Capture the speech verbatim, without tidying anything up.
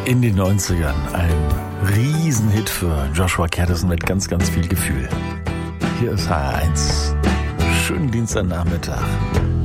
in den neunzigern. Ein Riesenhit für Joshua Caddison mit ganz, ganz viel Gefühl. Hier ist H R eins. Schönen Dienstagnachmittag.